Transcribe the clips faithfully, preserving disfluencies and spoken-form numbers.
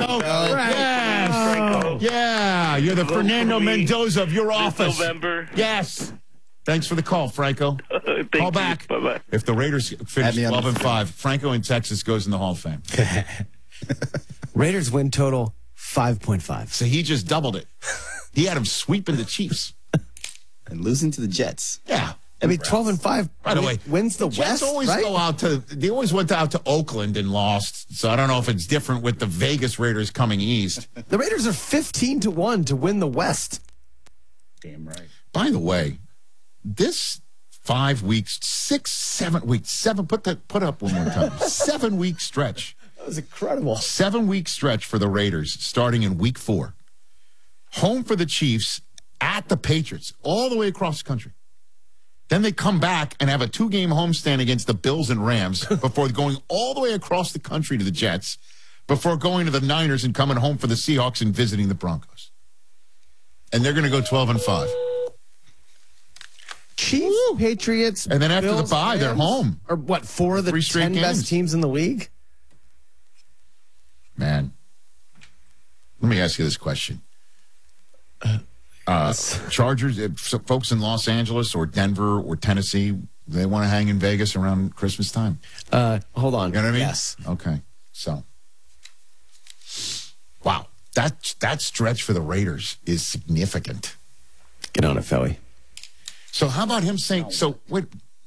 Oh, Franco. yes. Franco. Yeah, you're the Vote Fernando for me Mendoza of your this office. November. Yes. Thanks for the call, Franco. Thank Call you. back. Bye-bye. If the Raiders finish me on twelve the and screen. five, Franco in Texas goes in the Hall of Fame. Raiders win total five point five. So he just doubled it. He had him sweeping the Chiefs. And losing to the Jets. Yeah. I mean, twelve and five. By the way, wins the Jets West. always right? go out to. They always went out to Oakland and lost. So I don't know if it's different with the Vegas Raiders coming east. The Raiders are fifteen to one to win the West. Damn right. By the way, this five weeks, six, seven weeks, seven. Put that. Put up one more time. Seven week stretch. That was incredible. Seven week stretch for the Raiders, starting in week four. Home for the Chiefs, at the Patriots, all the way across the country. Then they come back and have a two-game homestand against the Bills and Rams before going all the way across the country to the Jets, before going to the Niners and coming home for the Seahawks and visiting the Broncos. And they're going to go twelve and five. Chiefs, Patriots, And then after Bills, the bye, they're Rams, home. Or what, four of the Three straight ten games. best teams in the league? Man, let me ask you this question. Uh, Chargers, if so- folks in Los Angeles or Denver or Tennessee, they want to hang in Vegas around Christmas time. Uh, hold on. You know what I mean? Yes. Okay. So, wow. That, that stretch for the Raiders is significant. Get on it, Philly. So how about him saying, so wait,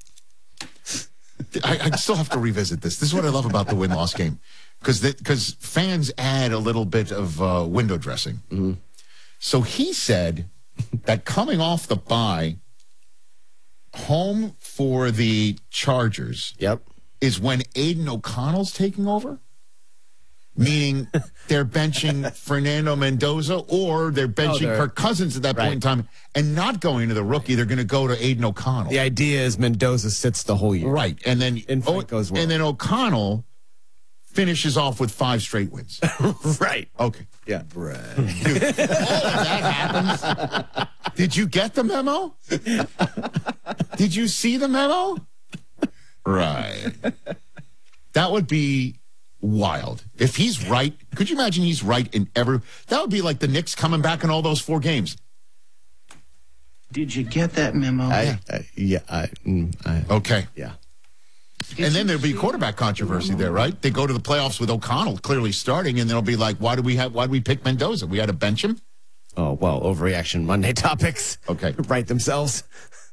I, I still have to revisit this. This is what I love about the win-loss game. Because because fans add a little bit of uh, window dressing. Mm-hmm. So he said that coming off the bye, home for the Chargers Yep. is when Aiden O'Connell's taking over? Meaning they're benching Fernando Mendoza or they're benching they're- Kirk Cousins at that right. point in time and not going to the rookie. They're going to go to Aiden O'Connell. The idea is Mendoza sits the whole year. Right. And then, And Franco's well. and then O'Connell finishes off with five straight wins. Right. Okay. Yeah. Dude, all of that happens. Did you get the memo? Did you see the memo? Right. That would be wild. If he's right, could you imagine he's right in every... That would be like the Knicks coming back in all those four games. Did you get that memo? I, I, yeah. I, mm, I, Okay. yeah. And then there'll be quarterback controversy there, right? They go to the playoffs with O'Connell clearly starting, and they'll be like, why do we have? Why did we pick Mendoza? We had to bench him? Oh, well, overreaction Monday topics. Okay. Write themselves.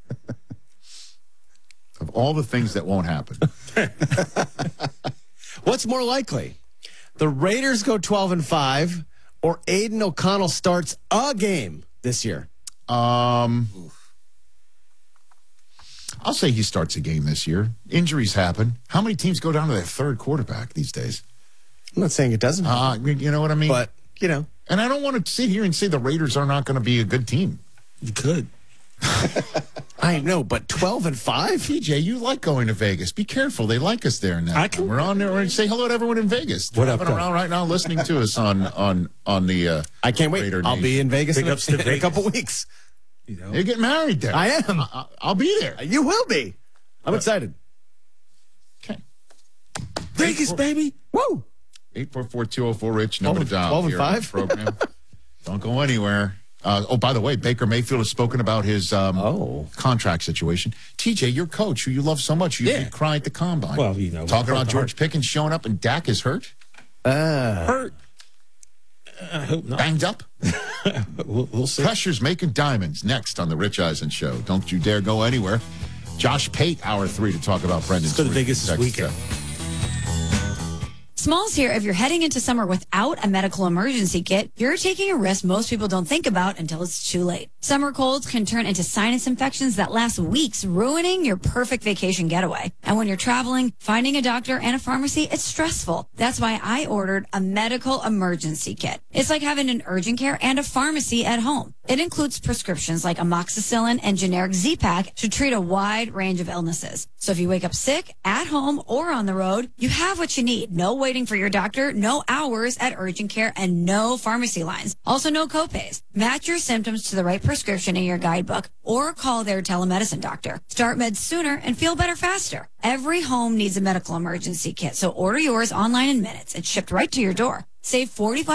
Of all the things that won't happen. What's more likely? The Raiders go twelve and five or Aiden O'Connell starts a game this year? Um, I'll say he starts a game this year. Injuries happen. How many teams go down to their third quarterback these days? I'm not saying it doesn't, Uh, you know what I mean? but, you know. And I don't want to sit here and say the Raiders are not going to be a good team. You could. I know, but twelve and five? P J, you like going to Vegas. Be careful. They like us there now. I can- We're on there. We're say hello to everyone in Vegas. What up, Driving though? around right now listening to us on on on the uh, I can't wait. Raider I'll be Nation. in Vegas, in Big a, ups to in a Vegas. couple weeks. You know, You're getting married there. I am. I, I'll be there. You will be. I'm excited. Okay. Vegas, baby. Woo! eight four four, two oh four, Rich. Number to twelve dial and here on the five? program. Don't go anywhere. Uh, oh, by the way, Baker Mayfield has spoken about his um, Oh. contract situation. T J, your coach, who you love so much, you Yeah. did cry at the combine. Well, you know, Talking hurt about the George heart. Pickens showing up and Dak is hurt, Uh, hurt. I hope not. banged up. We'll, we'll see. Pressure's making diamonds. Next on the Rich Eisen Show. Don't you dare go anywhere. Josh Pate, hour three, to talk about Brendan's. Let's go to free Vegas this text, weekend. uh, Smalls here. If you're heading into summer without a medical emergency kit, you're taking a risk most people don't think about until it's too late. Summer colds can turn into sinus infections that last weeks, ruining your perfect vacation getaway. And when you're traveling, finding a doctor and a pharmacy, it's stressful. That's why I ordered a medical emergency kit. It's like having an urgent care and a pharmacy at home. It includes prescriptions like amoxicillin and generic Z-Pak to treat a wide range of illnesses. So if you wake up sick, at home, or on the road, you have what you need. No waiting for your doctor, no hours at urgent care, and no pharmacy lines. Also, no copays. Match your symptoms to the right prescription in your guidebook or call their telemedicine doctor. Start meds sooner and feel better faster. Every home needs a medical emergency kit, so order yours online in minutes. It's shipped right to your door. Save forty-five